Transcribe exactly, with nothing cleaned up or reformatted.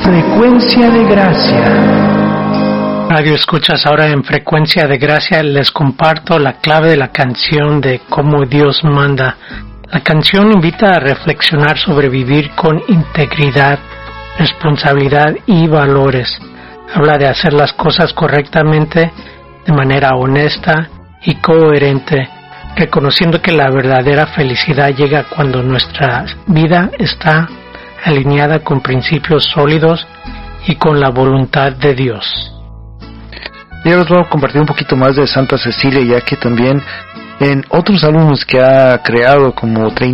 Frecuencia de Gracia. Radio escuchas, ahora en Frecuencia de Gracia les comparto la clave de la canción de Cómo Dios Manda. La canción invita a reflexionar sobre vivir con integridad, responsabilidad y valores. Habla de hacer las cosas correctamente, de manera honesta y coherente, reconociendo que la verdadera felicidad llega cuando nuestra vida está alineada con principios sólidos y con la voluntad de Dios. Y ahora os voy a compartir un poquito más de Santa Cecilia, ya que también en otros álbumes que ha creado como treinta